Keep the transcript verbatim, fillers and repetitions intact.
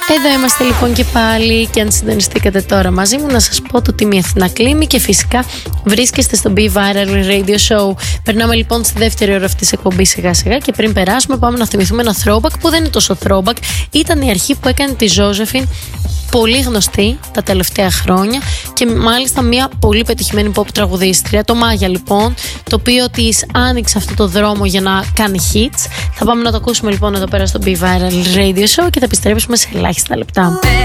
Εδώ είμαστε λοιπόν και πάλι, και αν συντονιστήκατε τώρα μαζί μου, να σας πω το Τίμη Αθηνά κλείνει και φυσικά βρίσκεστε στο Be Viral Radio Show. Περνάμε λοιπόν στη δεύτερη ώρα αυτής της εκπομπής σιγά σιγά, και πριν περάσουμε πάμε να θυμηθούμε ένα throwback που δεν είναι τόσο throwback. Ήταν η αρχή που έκανε τη Ζώζεφιν πολύ γνωστή τα τελευταία χρόνια και μάλιστα μια πολύ πετυχημένη pop τραγουδίστρια, το Μάγια λοιπόν, το οποίο της άνοιξε αυτό το δρόμο για να κάνει hits. Θα πάμε να το ακούσουμε λοιπόν εδώ πέρα στο Be Viral Radio Show και θα επιστρέψουμε σε ελάχιστα λεπτά.